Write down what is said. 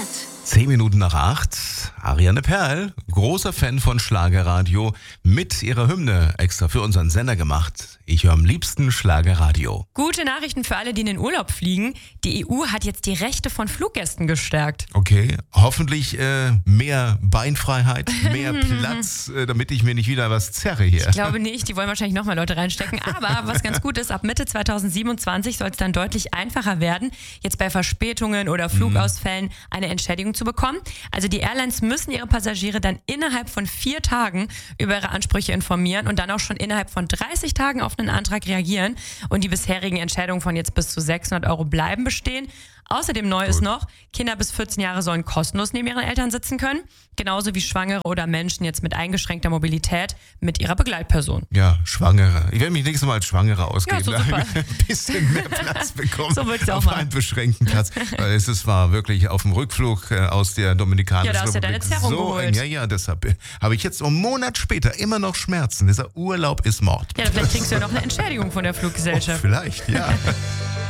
10 Minuten nach 8. Ariane Perl, großer Fan von Schlagerradio, mit ihrer Hymne extra für unseren Sender gemacht. Ich höre am liebsten Schlagerradio. Gute Nachrichten für alle, die in den Urlaub fliegen. Die EU hat jetzt die Rechte von Fluggästen gestärkt. Okay, hoffentlich mehr Beinfreiheit, mehr Platz, damit ich mir nicht wieder was zerre hier. Ich glaube nicht, die wollen wahrscheinlich nochmal Leute reinstecken. Aber was ganz gut ist, ab Mitte 2027 soll es dann deutlich einfacher werden, jetzt bei Verspätungen oder Flugausfällen eine Entschädigung zu bekommen. Also die Airlines müssen ihre Passagiere dann innerhalb von 4 Tagen über ihre Ansprüche informieren und dann auch schon innerhalb von 30 Tagen auf einen Antrag reagieren. Und die bisherigen Entschädigungen von jetzt bis zu 600 € bleiben bestehen. Außerdem neu ist noch, Kinder bis 14 Jahre sollen kostenlos neben ihren Eltern sitzen können. Genauso wie Schwangere oder Menschen jetzt mit eingeschränkter Mobilität mit ihrer Begleitperson. Ja, Schwangere. Ich werde mich nächstes Mal als Schwangere ausgeben. Ja, so super. Ein bisschen mehr Platz bekommen. So wird's auch auf mal. einen beschränkten Platz. Weil es war wirklich auf dem Rückflug aus der Dominikanischen Ja, da hast du ja Republik deine Zerrung so geholt. eng. Ja, deshalb habe ich jetzt einen Monat später immer noch Schmerzen. Dieser Urlaub ist Mord. Ja, vielleicht kriegst du ja noch eine Entschädigung von der Fluggesellschaft. Vielleicht, ja.